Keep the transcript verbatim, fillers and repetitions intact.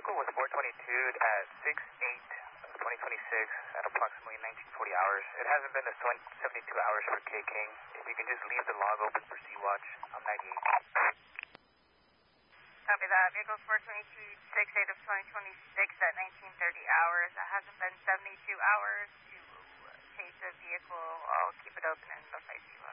vehicle was four twenty-two at six eight twenty twenty-six at approximately nineteen forty hours. It hasn't been a seventy-two hours for K King. If you can just leave the log open for C-Watch, I'm ninety-eight. Copy that. Vehicle four twenty-two, six eight of twenty twenty-six at nineteen thirty hours. It hasn't been seventy-two hours to chase the vehicle. I'll keep it open and notify C-Watch.